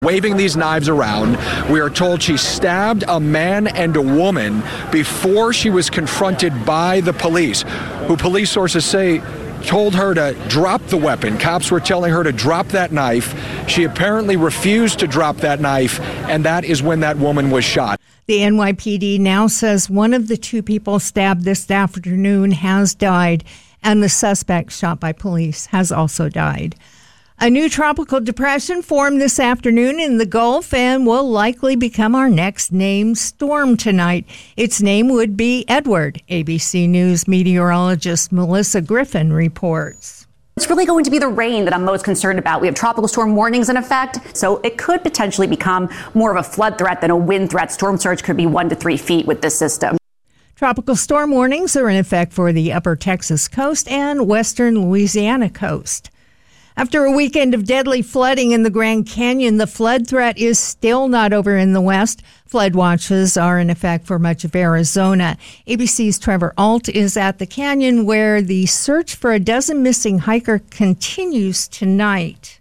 Waving these knives around, we are told she stabbed a man and a woman before she was confronted by the police, who police sources say told her to drop the weapon. Cops were telling her to drop that knife. She apparently refused to drop that knife, and that is when that woman was shot. The NYPD now says one of the two people stabbed this afternoon has died, and the suspect shot by police has also died. A new tropical depression formed this afternoon in the Gulf and will likely become our next named storm tonight. Its name would be Edward. ABC News meteorologist Melissa Griffin reports. It's really going to be the rain that I'm most concerned about. We have tropical storm warnings in effect, so it could potentially become more of a flood threat than a wind threat. Storm surge could be 1 to 3 feet with this system. Tropical storm warnings are in effect for the upper Texas coast and western Louisiana coast. After a weekend of deadly flooding in the Grand Canyon, the flood threat is still not over in the west. Flood watches are in effect for much of Arizona. ABC's Trevor Alt is at the canyon where the search for a dozen missing hiker continues tonight.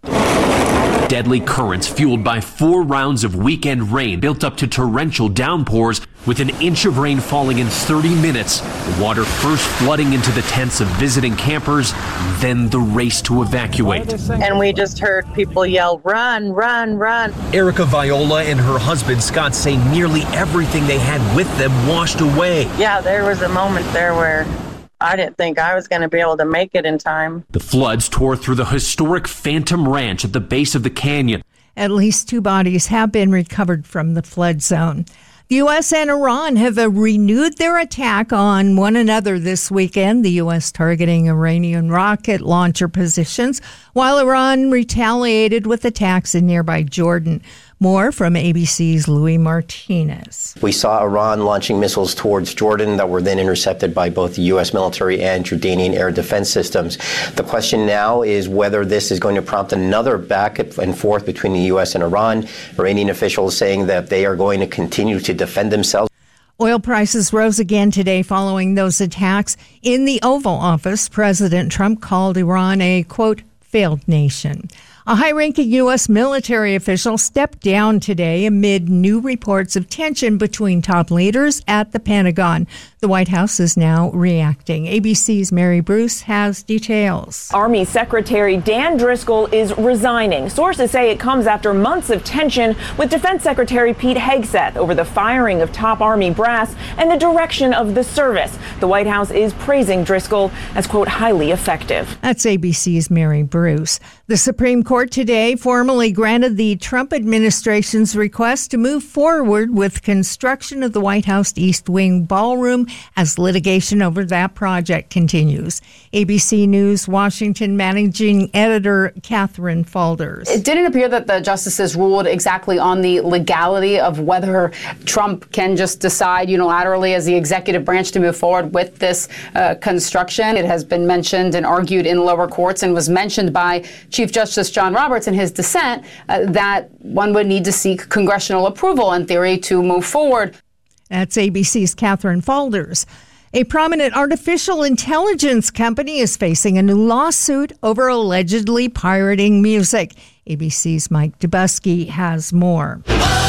Deadly currents fueled by 4 rounds of weekend rain built up to torrential downpours with an inch of rain falling in 30 minutes. The water first flooding into the tents of visiting campers, then the race to evacuate. And we just heard people yell, "Run, run, run." Erica Viola and her husband Scott say nearly everything they had with them washed away. Yeah, there was a moment there where I didn't think I was going to be able to make it in time. The floods tore through the historic Phantom Ranch at the base of the canyon. At least 2 bodies have been recovered from the flood zone. The U.S. and Iran have renewed their attack on one another this weekend, the U.S. targeting Iranian rocket launcher positions, while Iran retaliated with attacks in nearby Jordan. More from ABC's Louis Martinez. We saw Iran launching missiles towards Jordan that were then intercepted by both the U.S. military and Jordanian air defense systems. The question now is whether this is going to prompt another back and forth between the U.S. and Iran. Iranian officials saying that they are going to continue to defend themselves. Oil prices rose again today following those attacks. In the Oval Office, President Trump called Iran a, quote, failed nation. A high-ranking U.S. military official stepped down today amid new reports of tension between top leaders at the Pentagon. The White House is now reacting. ABC's Mary Bruce has details. Army Secretary Dan Driscoll is resigning. Sources say it comes after months of tension with Defense Secretary Pete Hegseth over the firing of top Army brass and the direction of the service. The White House is praising Driscoll as, quote, highly effective. That's ABC's Mary Bruce. The Supreme Court today formally granted the Trump administration's request to move forward with construction of the White House East Wing Ballroom as litigation over that project continues. ABC News Washington managing editor Catherine Falders. It didn't appear that the justices ruled exactly on the legality of whether Trump can just decide unilaterally as the executive branch to move forward with this construction. It has been mentioned and argued in lower courts and was mentioned by Chief Justice John Roberts in his dissent that one would need to seek congressional approval in theory to move forward. That's ABC's Catherine Falders. A prominent artificial intelligence company is facing a new lawsuit over allegedly pirating music. ABC's Mike Dubusky has more.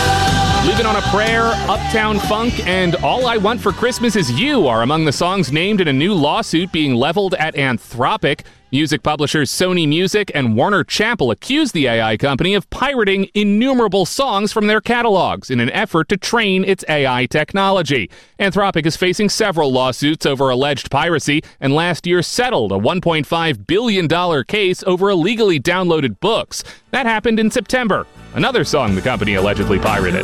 Living on a Prayer, Uptown Funk, and All I Want for Christmas Is You are among the songs named in a new lawsuit being leveled at Anthropic. Music publishers Sony Music and Warner Chappell accused the AI company of pirating innumerable songs from their catalogs in an effort to train its AI technology. Anthropic is facing several lawsuits over alleged piracy and last year settled a $1.5 billion case over illegally downloaded books. That happened in September. Another song the company allegedly pirated.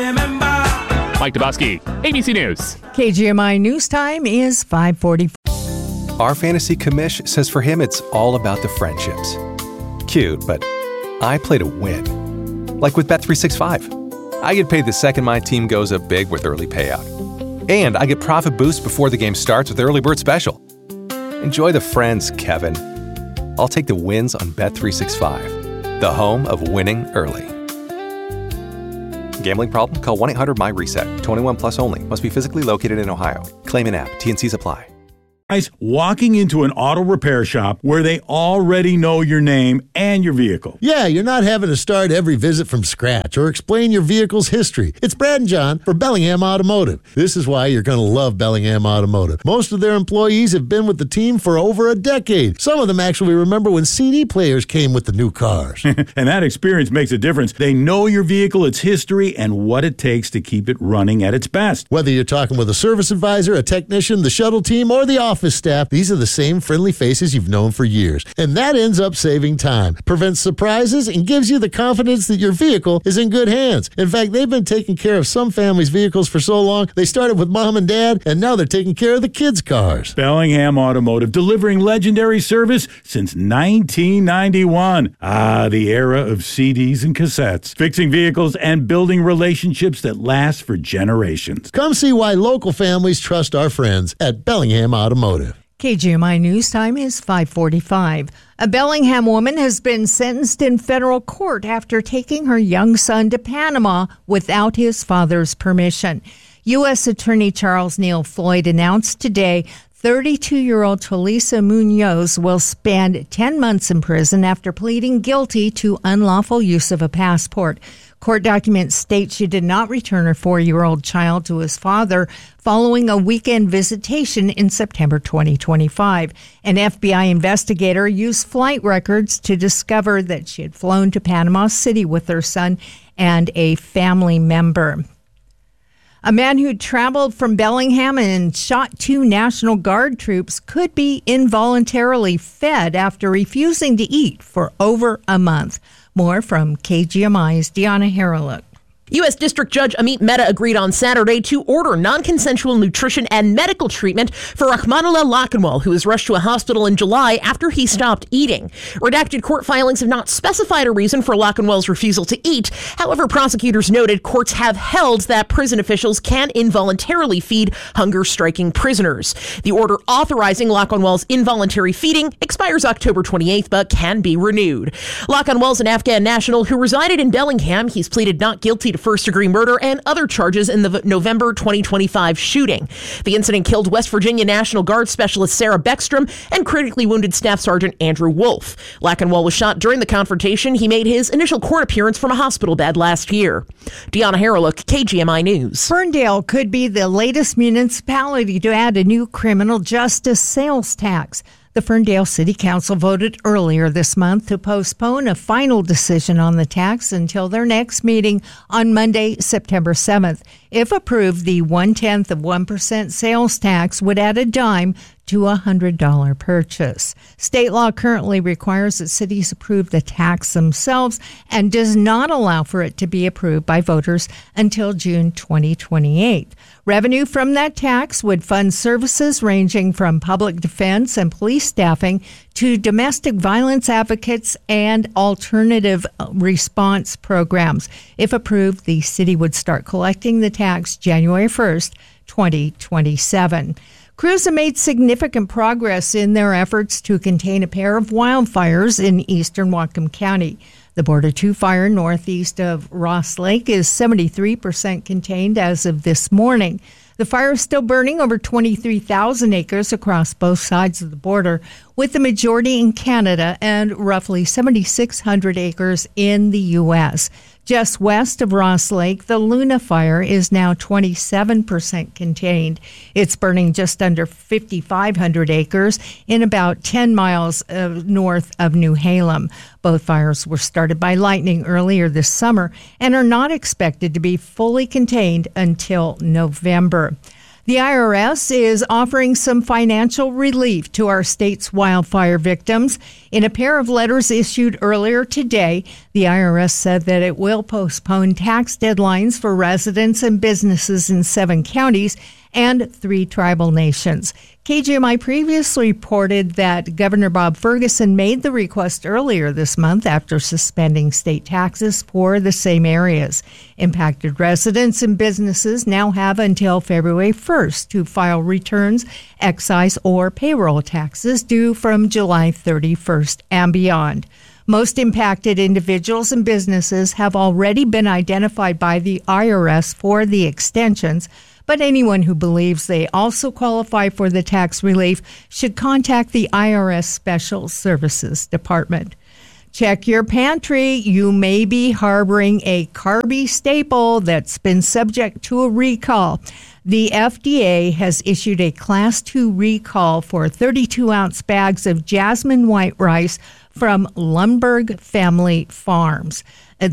Mike Dubusky, ABC News. KGMI News Time is 5:44. Our fantasy commish says for him it's all about the friendships. Cute, but I play to win. Like with Bet365. I get paid the second my team goes up big with early payout. And I get profit boosts before the game starts with Early Bird Special. Enjoy the friends, Kevin. I'll take the wins on Bet365, the home of winning early. Gambling problem? Call 1-800-MY-RESET. 21 plus only. Must be physically located in Ohio. Claim an app. T&Cs apply. walking into an auto repair shop where they already know your name and your vehicle. Yeah, you're not having to start every visit from scratch or explain your vehicle's history. It's Brad and John for Bellingham Automotive. This is why you're going to love Bellingham Automotive. Most of their employees have been with the team for over a decade. Some of them actually remember when CD players came with the new cars. And that experience makes a difference. They know your vehicle, its history, and what it takes to keep it running at its best. Whether you're talking with a service advisor, a technician, the shuttle team, or the office staff, these are the same friendly faces you've known for years. And that ends up saving time, prevents surprises, and gives you the confidence that your vehicle is in good hands. In fact, they've been taking care of some families' vehicles for so long, they started with mom and dad, and now they're taking care of the kids' cars. Bellingham Automotive, delivering legendary service since 1991. Ah, the era of CDs and cassettes. Fixing vehicles and building relationships that last for generations. Come see why local families trust our friends at Bellingham Automotive. KGMI News Time is 5:45. A Bellingham woman has been sentenced in federal court after taking her young son to Panama without his father's permission. U.S. Attorney Charles Neal Floyd announced today 32-year-old Talisa Munoz will spend 10 months in prison after pleading guilty to unlawful use of a passport. Court documents state she did not return her 4-year-old child to his father following a weekend visitation in September 2025. An FBI investigator used flight records to discover that she had flown to Panama City with her son and a family member. A man who traveled from Bellingham and shot 2 National Guard troops could be involuntarily fed after refusing to eat for over a month. More from KGMI's Deanna Harreluk. U.S. District Judge Amit Mehta agreed on Saturday to order non-consensual nutrition and medical treatment for Rahmanullah Lakhanwal, who was rushed to a hospital in July after he stopped eating. Redacted court filings have not specified a reason for Lakhanwal's refusal to eat. However, prosecutors noted courts have held that prison officials can involuntarily feed hunger-striking prisoners. The order authorizing Lakhanwal's involuntary feeding expires October 28th, but can be renewed. Lakhanwal's an Afghan national who resided in Bellingham. He's pleaded not guilty to first-degree murder and other charges in the November 2025 shooting. The incident killed West Virginia National Guard Specialist Sarah Beckstrom and critically wounded Staff Sergeant Andrew Wolf. Lakhanwal was shot during the confrontation. He made his initial court appearance from a hospital bed last year. Deanna Harreluk, KGMI News. Ferndale could be the latest municipality to add a new criminal justice sales tax. The Ferndale City Council voted earlier this month to postpone a final decision on the tax until their next meeting on Monday, September 7th. If approved, the 0.1% sales tax would add a dime to a $100 purchase. State law currently requires that cities approve the tax themselves and does not allow for it to be approved by voters until June 2028. Revenue from that tax would fund services ranging from public defense and police staffing to domestic violence advocates and alternative response programs. If approved, the city would start collecting the tax January 1st, 2027. Crews have made significant progress in their efforts to contain a pair of wildfires in eastern Whatcom County. The Border 2 fire northeast of Ross Lake is 73% contained as of this morning. The fire is still burning over 23,000 acres across both sides of the border, with the majority in Canada and roughly 7,600 acres in the U.S. Just west of Ross Lake, the Luna fire is now 27% contained. It's burning just under 5,500 acres in about 10 miles north of New Halem. Both fires were started by lightning earlier this summer and are not expected to be fully contained until November. The IRS is offering some financial relief to our state's wildfire victims. In a pair of letters issued earlier today, the IRS said that it will postpone tax deadlines for residents and businesses in 7 counties and 3 tribal nations. KGMI previously reported that Governor Bob Ferguson made the request earlier this month after suspending state taxes for the same areas. Impacted residents and businesses now have until February 1st to file returns, excise, or payroll taxes due from July 31st and beyond. Most impacted individuals and businesses have already been identified by the IRS for the extensions, but anyone who believes they also qualify for the tax relief should contact the IRS Special Services Department. Check your pantry. You may be harboring a carby staple that's been subject to a recall. The FDA has issued a Class 2 recall for 32-ounce bags of jasmine white rice from Lundberg Family Farms.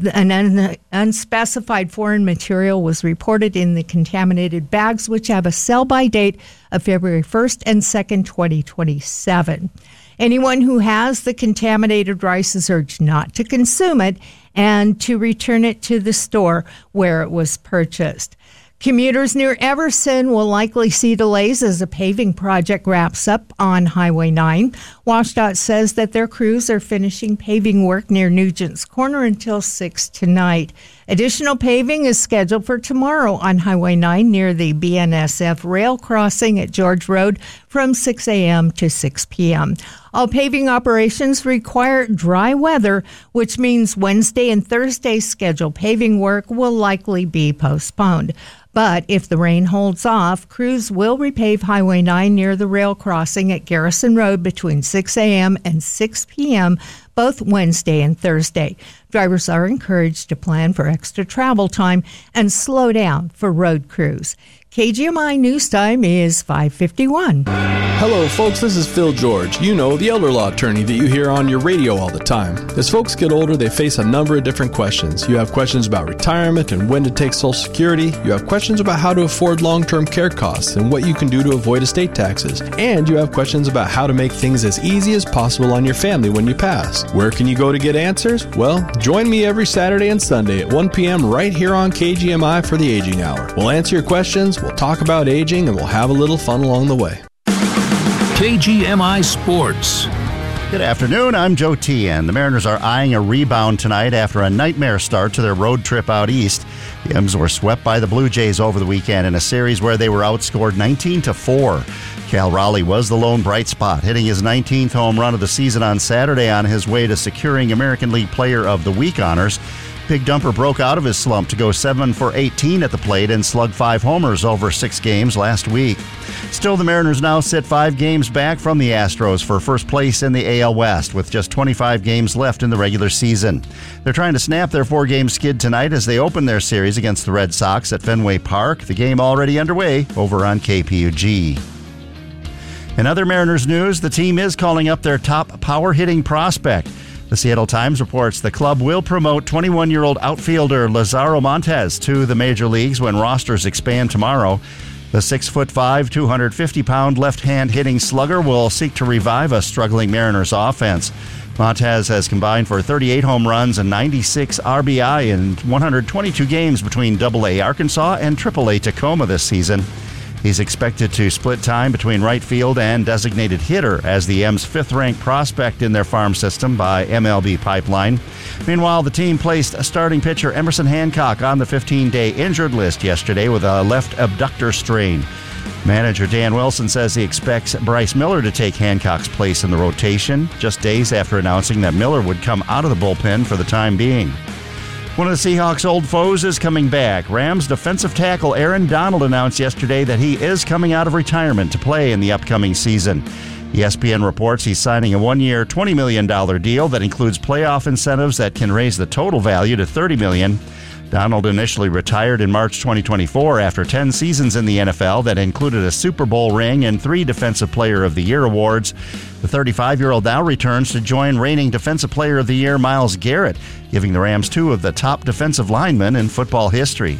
An unspecified foreign material was reported in the contaminated bags, which have a sell-by date of February 1st and 2nd, 2027. Anyone who has the contaminated rice is urged not to consume it and to return it to the store where it was purchased. Commuters near Everson will likely see delays as a paving project wraps up on Highway 9. WashDOT says that their crews are finishing paving work near Nugent's Corner until 6 tonight. Additional paving is scheduled for tomorrow on Highway 9 near the BNSF rail crossing at George Road from 6 a.m. to 6 p.m. All paving operations require dry weather, which means Wednesday and Thursday's scheduled paving work will likely be postponed. But if the rain holds off, crews will repave Highway 9 near the rail crossing at Garrison Road between 6 a.m. and 6 p.m., both Wednesday and Thursday. Drivers are encouraged to plan for extra travel time and slow down for road crews. KGMI News Time is 5:51. Hello, folks. This is Phil George. You know, the elder law attorney that you hear on your radio all the time. As folks get older, they face a number of different questions. You have questions about retirement and when to take Social Security. You have questions about how to afford long-term care costs and what you can do to avoid estate taxes. And you have questions about how to make things as easy as possible on your family when you pass. Where can you go to get answers? Well, join me every Saturday and Sunday at 1 p.m. right here on KGMI for the Aging Hour. We'll answer your questions. We'll talk about aging, and we'll have a little fun along the way. KGMI Sports. Good afternoon, I'm Joe T. And the Mariners are eyeing a rebound tonight after a nightmare start to their road trip out east. The M's were swept by the Blue Jays over the weekend in a series where they were outscored 19-4. Cal Raleigh was the lone bright spot, hitting his 19th home run of the season on Saturday on his way to securing American League Player of the Week honors. Big Dumper broke out of his slump to go 7 for 18 at the plate and slugged 5 homers over 6 games last week. Still, the Mariners now sit 5 games back from the Astros for first place in the AL West with just 25 games left in the regular season. They're trying to snap their 4-game skid tonight as they open their series against the Red Sox at Fenway Park. The game already underway over on KPUG. In other Mariners news, the team is calling up their top power-hitting prospect. The Seattle Times reports the club will promote 21-year-old outfielder Lazaro Montes to the major leagues when rosters expand tomorrow. The 6'5", 250-pound left-hand hitting slugger will seek to revive a struggling Mariners offense. Montes has combined for 38 home runs and 96 RBI in 122 games between AA Arkansas and AAA Tacoma this season. He's expected to split time between right field and designated hitter as the M's 5th-ranked prospect in their farm system by MLB Pipeline. Meanwhile, the team placed starting pitcher Emerson Hancock on the 15-day injured list yesterday with a left abductor strain. Manager Dan Wilson says he expects Bryce Miller to take Hancock's place in the rotation, just days after announcing that Miller would come out of the bullpen for the time being. One of the Seahawks' old foes is coming back. Rams defensive tackle Aaron Donald announced yesterday that he is coming out of retirement to play in the upcoming season. ESPN reports he's signing a 1-year, $20 million deal that includes playoff incentives that can raise the total value to $30 million. Donald initially retired in March 2024 after 10 seasons in the NFL that included a Super Bowl ring and 3 Defensive Player of the Year awards. The 35-year-old now returns to join reigning Defensive Player of the Year Myles Garrett, giving the Rams 2 of the top defensive linemen in football history.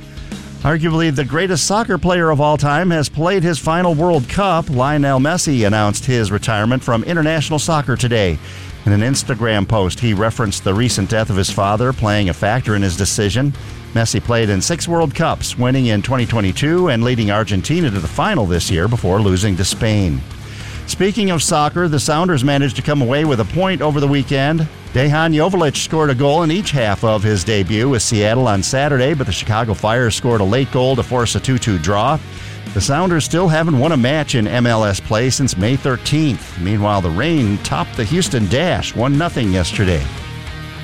Arguably the greatest soccer player of all time has played his final World Cup. Lionel Messi announced his retirement from international soccer today. In an Instagram post, he referenced the recent death of his father playing a factor in his decision. Messi played in 6 World Cups, winning in 2022 and leading Argentina to the final this year before losing to Spain. Speaking of soccer, the Sounders managed to come away with a point over the weekend. Dejan Joveljic scored a goal in each half of his debut with Seattle on Saturday, but the Chicago Fire scored a late goal to force a 2-2 draw. The Sounders still haven't won a match in MLS play since May 13th. Meanwhile, the Reign topped the Houston Dash 1-0 yesterday.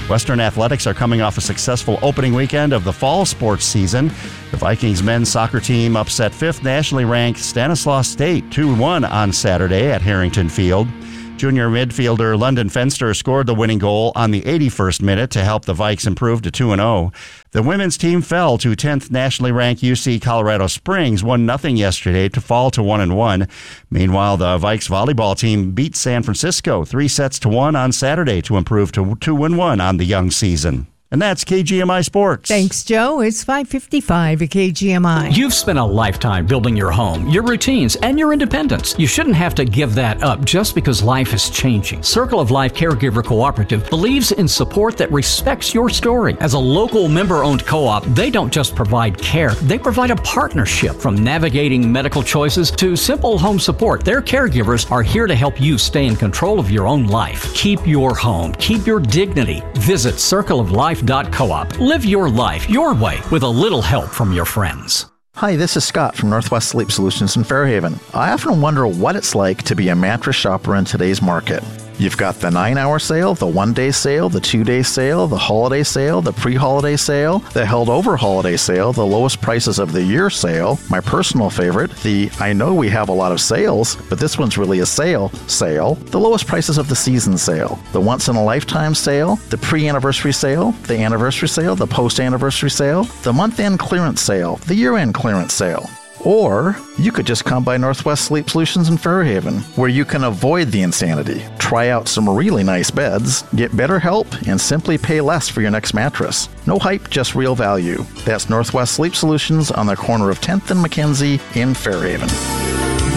Western Athletics are coming off a successful opening weekend of the fall sports season. The Vikings men's soccer team upset 5th nationally ranked Stanislaus State 2-1 on Saturday at Harrington Field. Junior midfielder London Fenster scored the winning goal on the 81st minute to help the Vikes improve to 2-0. The women's team fell to 10th nationally ranked UC Colorado Springs 1-0 yesterday to fall to 1-1. Meanwhile, the Vikes volleyball team beat San Francisco 3-1 on Saturday to improve to 2-1 on the young season. And that's KGMI Sports. Thanks, Joe. It's 5:55 at KGMI. You've spent a lifetime building your home, your routines, and your independence. You shouldn't have to give that up just because life is changing. Circle of Life Caregiver Cooperative believes in support that respects your story. As a local member-owned co-op, they don't just provide care, they provide a partnership. From navigating medical choices to simple home support, their caregivers are here to help you stay in control of your own life. Keep your home. Keep your dignity. Visit circleoflife.coop. Live your life your way with a little help from your friends. Hi, this is Scott from Northwest Sleep Solutions in Fairhaven. I often wonder what it's like to be a mattress shopper in today's market. You've got the 9-hour sale, the 1-day sale, the 2-day sale, the holiday sale, the pre-holiday sale, the held over holiday sale, the lowest prices of the year sale, my personal favorite, the I know we have a lot of sales, but this one's really a sale, the lowest prices of the season sale, the once in a lifetime sale, the pre-anniversary sale, the anniversary sale, the post-anniversary sale, the month-end clearance sale, the year-end clearance sale. Or you could just come by Northwest Sleep Solutions in Fairhaven, where you can avoid the insanity, try out some really nice beds, get better help, and simply pay less for your next mattress. No hype, just real value. That's Northwest Sleep Solutions on the corner of 10th and Mackenzie in Fairhaven.